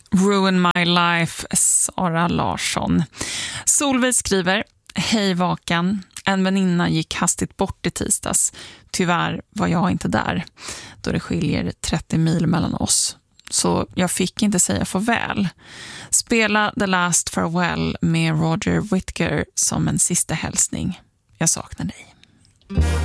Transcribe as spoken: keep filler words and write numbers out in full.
Ruin My Life, Sara Larsson. Solveig skriver: Hej Vakan, en väninna gick hastigt bort i tisdags. Tyvärr var jag inte där, då det skiljer trettio mil mellan oss. Så jag fick inte säga farväl. Spela The Last Farewell med Roger Whittaker som en sista hälsning. Jag saknar dig.